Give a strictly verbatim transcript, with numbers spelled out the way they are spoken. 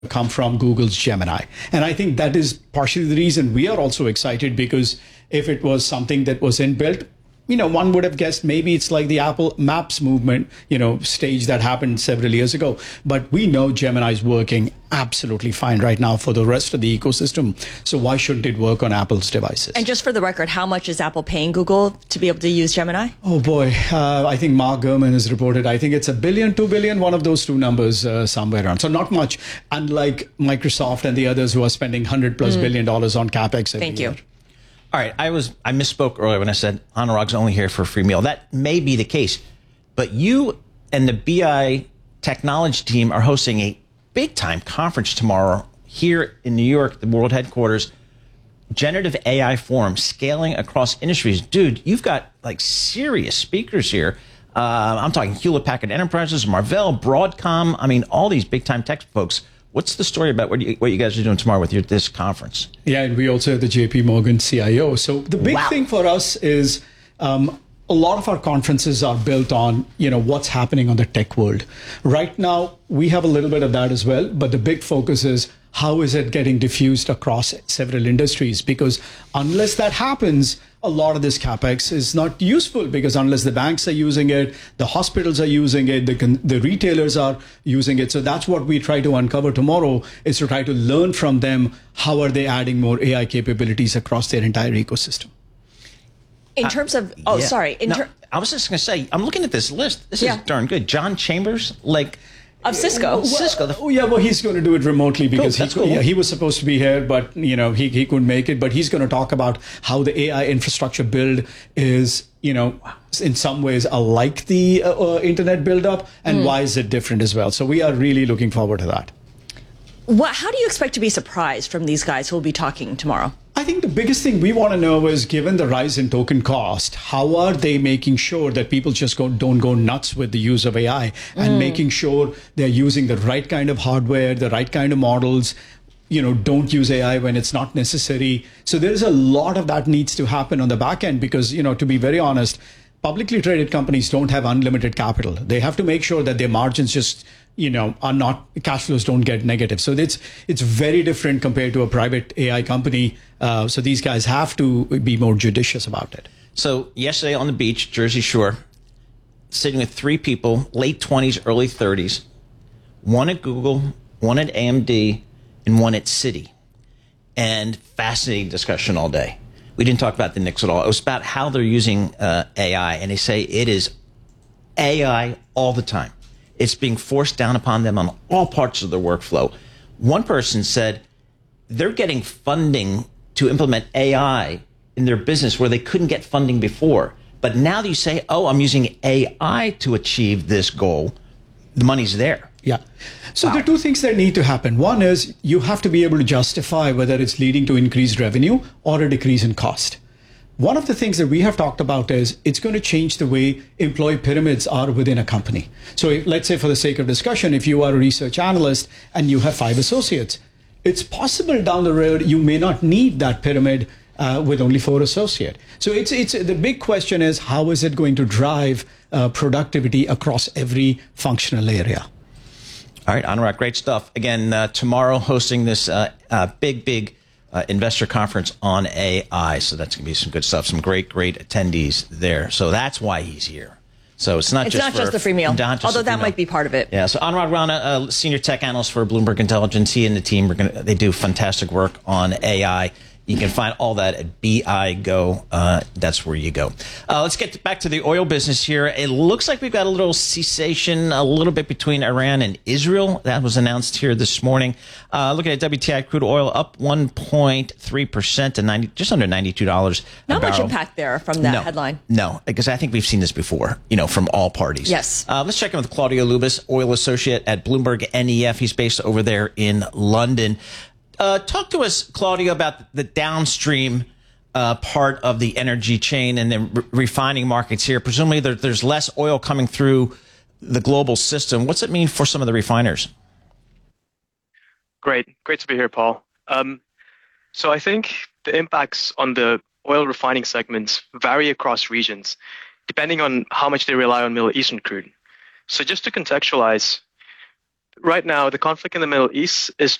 come from Google's Gemini. And I think that is partially the reason we are also excited, because if it was something that was inbuilt, you know, one would have guessed maybe it's like the Apple Maps movement, you know, stage that happened several years ago. But we know Gemini is working absolutely fine right now for the rest of the ecosystem. So why shouldn't it work on Apple's devices? And just for the record, how much is Apple paying Google to be able to use Gemini? Oh, boy. Uh, I think Mark Gurman has reported, I think it's a billion, two billion, one of those two numbers uh, somewhere around. So not much, unlike Microsoft and the others who are spending one hundred plus mm. billion dollars on CapEx every Thank year. you. All right, I was I misspoke earlier when I said Anurag's only here for a free meal. That may be the case, but you and the B I technology team are hosting a big-time conference tomorrow here in New York, the world headquarters, Generative A I Forum, scaling across industries. Dude, you've got like serious speakers here. Uh, I'm talking Hewlett-Packard Enterprises, Marvell, Broadcom. I mean, all these big-time tech folks. What's the story about what you, what you guys are doing tomorrow with your, this conference? Yeah, and we also have the J P Morgan C I O. So the big wow. thing for us is um, a lot of our conferences are built on, you know, what's happening on the tech world. Right now, we have a little bit of that as well, but the big focus is how is it getting diffused across several industries? Because unless that happens, a lot of this CapEx is not useful, because unless the banks are using it, the hospitals are using it, the, the retailers are using it. So that's what we try to uncover tomorrow, is to try to learn from them, how are they adding more A I capabilities across their entire ecosystem. In terms of, oh, yeah. sorry. In no, ter- I was just going to say, I'm looking at this list. This yeah. is darn good. John Chambers, like... Of Cisco. Well, Cisco. The, oh, yeah, well, he's going to do it remotely because cool, he, cool. yeah, he was supposed to be here, but, you know, he, he couldn't make it. But he's going to talk about how the A I infrastructure build is, you know, in some ways alike the uh, uh, internet buildup, and mm. why is it different as well. So we are really looking forward to that. What, how do you expect to be surprised from these guys who will be talking tomorrow? I think the biggest thing we want to know is, given the rise in token cost, how are they making sure that people just go, don't go nuts with the use of A I, and mm. making sure they're using the right kind of hardware, the right kind of models, you know, don't use A I when it's not necessary. So there's a lot of that needs to happen on the back end, because, you know, to be very honest, publicly traded companies don't have unlimited capital. They have to make sure that their margins just, you know, are not, cash flows don't get negative. So it's it's very different compared to a private A I company. Uh, so these guys have to be more judicious about it. So yesterday on the beach, Jersey Shore, sitting with three people, late twenties, early thirties, one at Google, one at A M D, and one at Citi. And fascinating discussion all day. We didn't talk about the Knicks at all. It was about how they're using uh, A I, and they say it is A I all the time. It's being forced down upon them on all parts of their workflow. One person said they're getting funding to implement A I in their business where they couldn't get funding before. But now that you say, oh, I'm using A I to achieve this goal, the money's there. Yeah. So wow. there are two things that need to happen. One is you have to be able to justify whether it's leading to increased revenue or a decrease in cost. One of the things that we have talked about is it's going to change the way employee pyramids are within a company. So if, let's say, for the sake of discussion, if you are a research analyst and you have five associates, it's possible down the road you may not need that pyramid uh, with only four associates. So it's it's the big question is, how is it going to drive uh, productivity across every functional area? All right, Anurag, great stuff. Again, uh, tomorrow hosting this uh, uh, big, big uh, investor conference on A I. So that's going to be some good stuff. Some great, great attendees there. So that's why he's here. So it's not it's just not for, just the free meal, although that meal. might be part of it. Yeah. So Anurag Rana, uh, senior tech analyst for Bloomberg Intelligence, he and the team are going to they do fantastic work on A I. You can find all that at B I Go. Uh, that's where you go. Uh, let's get back to the oil business here. It looks like we've got a little cessation, a little bit between Iran and Israel. That was announced here this morning. Uh, looking at W T I crude oil up one point three percent to ninety, just under ninety-two dollars Not a barrel. much impact there from that no, headline. No, because I think we've seen this before, you know, from all parties. Yes. Uh, let's check in with Claudio Lubis, oil associate at Bloomberg N E F. He's based over there in London. Uh, talk to us, Claudio, about the downstream uh, part of the energy chain and the re- refining markets here. Presumably there, there's less oil coming through the global system. What's it mean for some of the refiners? Great. Great to be here, Paul. Um, so I think the impacts on the oil refining segments vary across regions, depending on how much they rely on Middle Eastern crude. So just to contextualize, right now, the conflict in the Middle East is